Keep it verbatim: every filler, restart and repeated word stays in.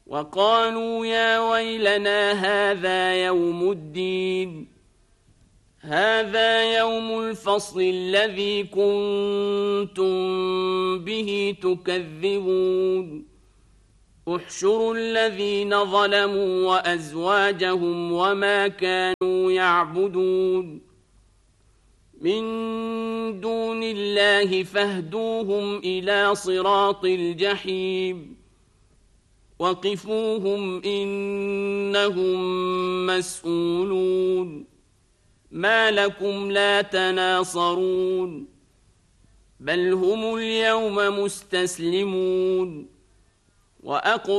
وقالوا يا ويلنا هذا يوم الدين هذا يوم الفصل الذي كنتم به تكذبون احشروا الذين ظلموا وأزواجهم وما كانوا يعبدون من دون الله فاهدوهم إلى صراط الجحيم وقفوهم إنهم مسؤولون ما لكم لا تناصرون بل هم اليوم مستسلمون وأقبلوا